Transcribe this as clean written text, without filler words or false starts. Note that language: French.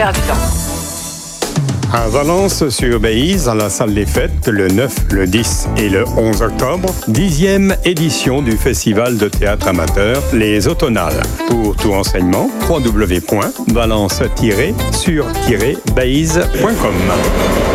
À Valence-sur-Baïse, à la salle des fêtes, le 9, le 10 et le 11 octobre, 10e édition du festival de théâtre amateur Les Automnales. Pour tout renseignement, www.valence-sur-baïse.com.